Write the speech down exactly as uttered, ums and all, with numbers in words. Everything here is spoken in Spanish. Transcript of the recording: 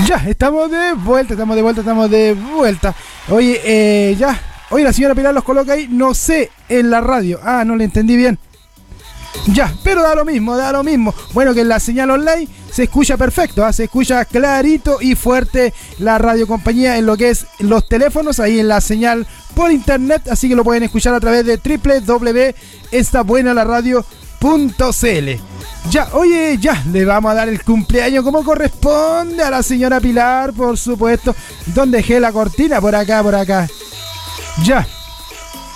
Ya, estamos de vuelta, estamos de vuelta, estamos de vuelta. Oye, eh, ya. Oye, la señora Pilar los coloca ahí, no sé, en la radio. Ah, no le entendí bien. Ya, pero da lo mismo, da lo mismo. Bueno, que en la señal online se escucha perfecto, ¿eh? Se escucha clarito y fuerte la radiocompañía en lo que es los teléfonos, ahí en la señal por internet, así que lo pueden escuchar a través de doble u doble u doble u punto esta buena la radio punto c l. Ya, oye, ya, le vamos a dar el cumpleaños como corresponde a la señora Pilar, por supuesto. ¿Dónde dejé la cortina? Por acá, por acá. Ya.